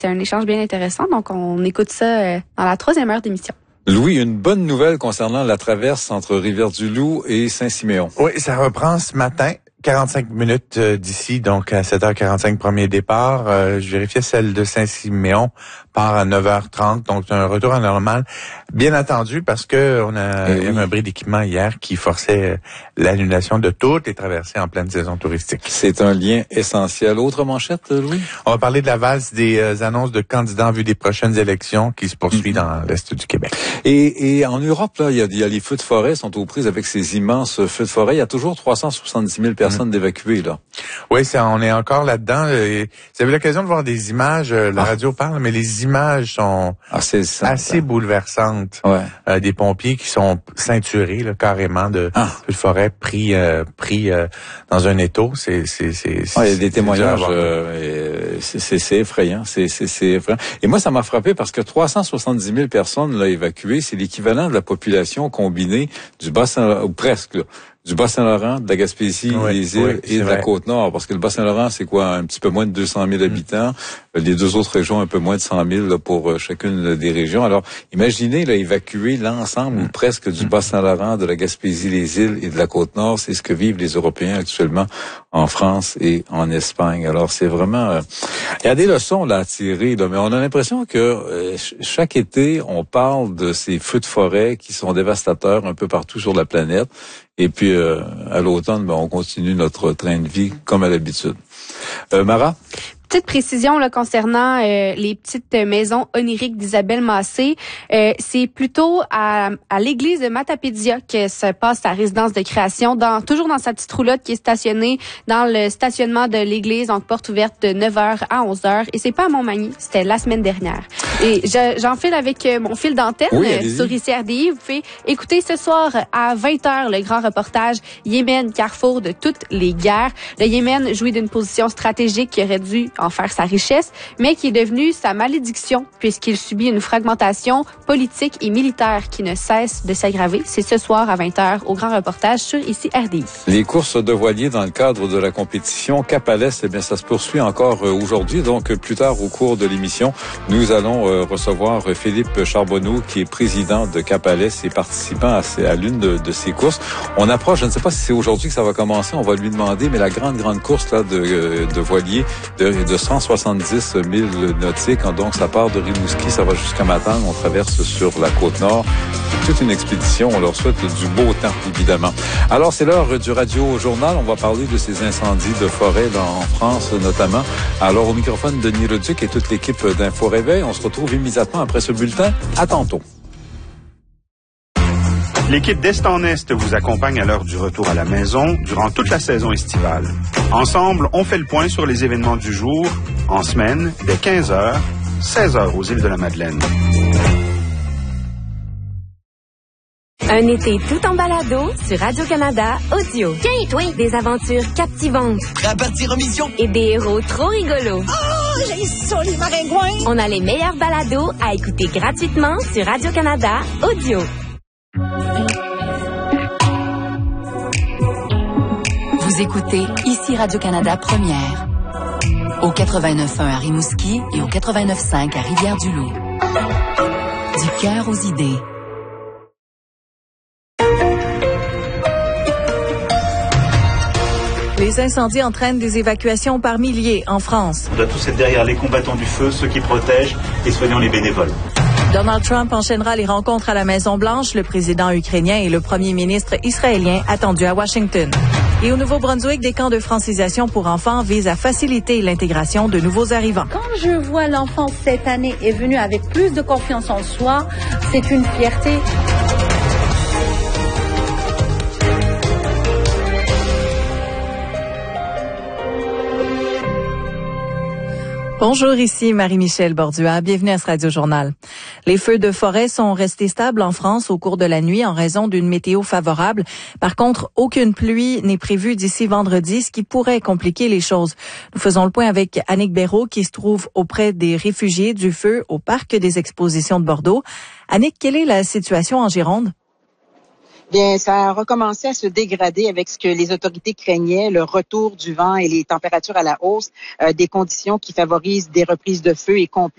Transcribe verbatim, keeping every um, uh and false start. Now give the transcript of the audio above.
C'est un échange bien intéressant, donc on écoute ça euh, dans la troisième heure d'émission. Louis, une bonne nouvelle concernant la traverse entre Rivière-du-Loup et Saint-Siméon. Oui, ça reprend ce matin. quarante-cinq minutes d'ici, donc à sept heures quarante-cinq, premier départ. Euh, je vérifiais celle de Saint-Siméon part à neuf heures trente, donc un retour à normal. Bien attendu, parce que on a eh oui. eu un bris d'équipement hier qui forçait l'annulation de toutes les traversées en pleine saison touristique. C'est un lien essentiel. Autre manchette, Louis? On va parler de la valse des euh, annonces de candidats en vue des prochaines élections qui se poursuit mm-hmm. dans l'Est du Québec. Et, et en Europe, là, il y a, il y a les feux de forêt sont aux prises avec ces immenses feux de forêt. Il y a toujours trois cent soixante-dix mille personnes mmh. d'évacuées, là. Oui, c'est, on est encore là-dedans. Et vous avez l'occasion de voir des images, la ah. radio parle, mais les images sont ah, c'est assez bouleversantes. Ouais. Euh, des pompiers qui sont ceinturés, là, carrément, de ah. feux de forêt pris, euh, pris euh, dans un étau. C'est, c'est, c'est, ouais, il y a des témoignages, euh, c'est, c'est, c'est effrayant. C'est, c'est, c'est effrayant. Et moi, ça m'a frappé parce que trois cent soixante-dix mille personnes, là, évacuées, c'est l'équivalent de la population combinée du Bas-Saint-Laurent, ou presque, là, du Bas-Saint-Laurent, de la Gaspésie, oui, des îles oui, et de vrai. la Côte-Nord. Parce que le Bas-Saint-Laurent, c'est quoi? Un petit peu moins de deux cent mille habitants. Mm. Les deux autres régions, un peu moins de cent mille là, pour chacune des régions. Alors, imaginez là, évacuer l'ensemble mm. ou presque du Bas-Saint-Laurent, de la Gaspésie, des îles et de la Côte-Nord. C'est ce que vivent les Européens actuellement en France et en Espagne. Alors, c'est vraiment... Euh, il y a des leçons là, à tirer, là, mais on a l'impression que euh, chaque été, on parle de ces feux de forêt qui sont dévastateurs un peu partout sur la planète. Et puis, euh, à l'automne, ben, on continue notre train de vie comme à l'habitude. Euh, Mara? Petite précision là concernant euh, les petites maisons oniriques d'Isabelle Massé, euh, c'est plutôt à, à l'église de Matapédia que se passe sa résidence de création, dans toujours dans sa petite roulotte qui est stationnée dans le stationnement de l'église, en porte ouverte de neuf heures à onze heures. Et c'est pas à Montmagny, c'était la semaine dernière. Et je, j'enfile avec mon fil d'antenne oui, sur I C R D I. Vous pouvez écouter ce soir à vingt heures le grand reportage Yémen, carrefour de toutes les guerres. Le Yémen jouit d'une position stratégique qui aurait dû en faire sa richesse, mais qui est devenue sa malédiction puisqu'il subit une fragmentation politique et militaire qui ne cesse de s'aggraver. C'est ce soir à vingt heures au grand reportage sur I C R D I. Les courses de voiliers dans le cadre de la compétition Cap-Alès, eh bien, ça se poursuit encore aujourd'hui. Donc, plus tard au cours de l'émission, nous allons euh, recevoir Philippe Charbonneau, qui est président de Cap-Alès et participant à, à l'une de, de ces courses. On approche, je ne sais pas si c'est aujourd'hui que ça va commencer, on va lui demander, mais la grande, grande course là de, de voiliers de, de cent soixante-dix mille nautiques. Donc, ça part de Rimouski, ça va jusqu'à Matane. On traverse sur la Côte-Nord. Toute une expédition. On leur souhaite du beau temps, évidemment. Alors, c'est l'heure du Radio-Journal. On va parler de ces incendies de forêt là, en France, notamment. Alors, au microphone, Denis Leduc et toute l'équipe d'Info Réveil. On se retrouve immédiatement après ce bulletin. À tantôt. L'équipe d'Est en Est vous accompagne à l'heure du retour à la maison durant toute la saison estivale. Ensemble, on fait le point sur les événements du jour, en semaine, dès quinze heures, seize heures aux îles de la Madeleine. Un été tout en balado sur Radio-Canada Audio. Tiens, toi, des aventures captivantes. Prêt à partir en mission? Et des héros trop rigolos. Oh, j'ai ça, les maringouins! On a les meilleurs balados à écouter gratuitement sur Radio-Canada Audio. Vous écoutez ici Radio-Canada Première, au quatre-vingt-neuf point un à Rimouski et au quatre-vingt-neuf point cinq à Rivière-du-Loup. Du cœur aux idées. Les incendies entraînent des évacuations par milliers en France. On doit tous être derrière les combattants du feu, ceux qui protègent, et soignons les bénévoles. Donald Trump enchaînera les rencontres à la Maison-Blanche, le président ukrainien et le premier ministre israélien attendus à Washington. Et au Nouveau-Brunswick, des camps de francisation pour enfants visent à faciliter l'intégration de nouveaux arrivants. Quand je vois l'enfant cette année est venu avec plus de confiance en soi, c'est une fierté. Bonjour, ici Marie-Michel Bordua. Bienvenue à ce Radio-Journal. Les feux de forêt sont restés stables en France au cours de la nuit en raison d'une météo favorable. Par contre, aucune pluie n'est prévue d'ici vendredi, ce qui pourrait compliquer les choses. Nous faisons le point avec Annick Béraud, qui se trouve auprès des réfugiés du feu au Parc des Expositions de Bordeaux. Annick, quelle est la situation en Gironde? Bien, ça a recommencé à se dégrader avec ce que les autorités craignaient, le retour du vent et les températures à la hausse, euh, des conditions qui favorisent des reprises de feu et compliquent